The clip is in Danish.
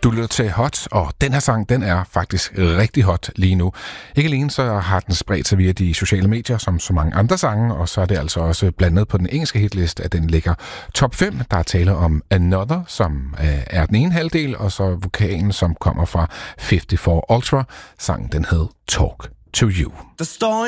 Du lytter til Hot, og den her sang, den er faktisk rigtig hot lige nu. Ikke alene så har den spredt sig via de sociale medier, som så mange andre sange, og så er det altså også blandet på den engelske hitliste, at den ligger top 5. Der er tale om Another, som er den ene halvdel, og så vokalen, som kommer fra 54 Ultra. Sangen, den hed Talk to You. Der står